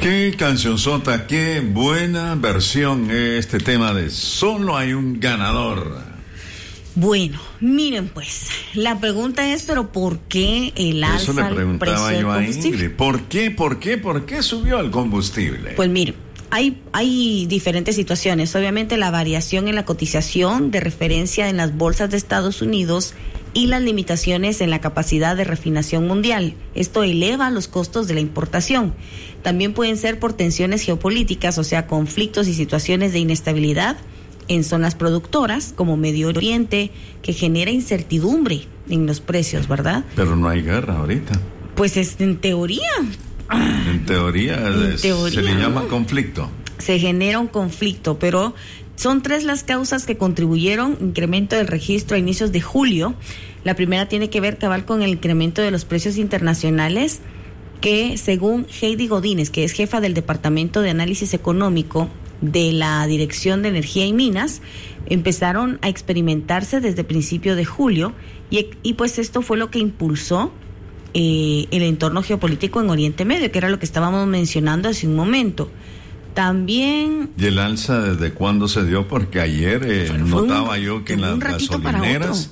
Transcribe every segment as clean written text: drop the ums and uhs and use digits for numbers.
Qué cancionzota, qué buena versión este tema de Solo hay un ganador. Bueno, miren pues, la pregunta es, pero ¿por qué el alza Eso le preguntaba del precio yo del a combustible? Ingrid, ¿por qué subió el combustible? Pues miren, hay diferentes situaciones. Obviamente la variación en la cotización de referencia en las bolsas de Estados Unidos y las limitaciones en la capacidad de refinación mundial. Esto eleva los costos de la importación. También pueden ser por tensiones geopolíticas, o sea, conflictos y situaciones de inestabilidad en zonas productoras como Medio Oriente, que genera incertidumbre en los precios, ¿verdad? Pero no hay guerra ahorita. Pues es en teoría. En teoría se le llama conflicto. Se genera un conflicto, pero son 3 las causas que contribuyeron incremento del registro a inicios de julio. La primera tiene que ver cabal con el incremento de los precios internacionales, que según Heidi Godínez, que es jefa del Departamento de Análisis Económico de la Dirección de Energía y Minas, empezaron a experimentarse desde principio de julio y pues esto fue lo que impulsó el entorno geopolítico en Oriente Medio, que era lo que estábamos mencionando hace un momento. También... ¿Y el alza desde cuándo se dio? Porque ayer notaba yo que en las gasolineras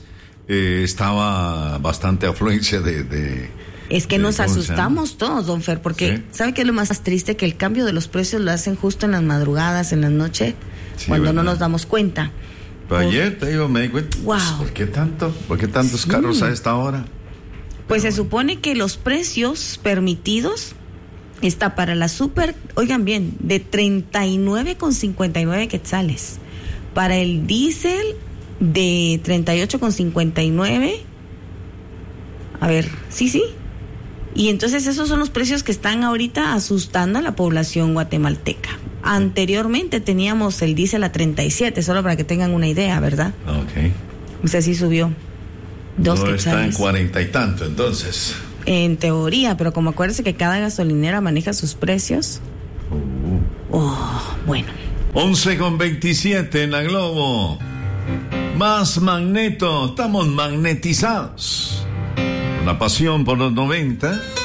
estaba bastante afluencia de Es que nos asustamos todos, don Fer, porque ¿sí? ¿Sabe qué es lo más triste? Que el cambio de los precios lo hacen justo en las madrugadas, en la noche, sí, cuando ¿verdad? No nos damos cuenta. Pero ayer te digo, me di cuenta, wow. ¿Por qué tanto? ¿Por qué tantos carros a esta hora? Pues se supone que los precios permitidos está para la super, oigan bien, de 39,59 quetzales. Para el diésel de 38,59. A ver, sí. Y entonces esos son los precios que están ahorita asustando a la población guatemalteca. Anteriormente teníamos el diésel a 37, solo para que tengan una idea, ¿verdad? Ok. O sea, sí subió 2 no quetzales. Está en 40 y tanto, entonces. En teoría, pero como acuérdense que cada gasolinera maneja sus precios. Bueno. 11:27 en la Globo. Más Magneto, estamos magnetizados. Una pasión por los 90.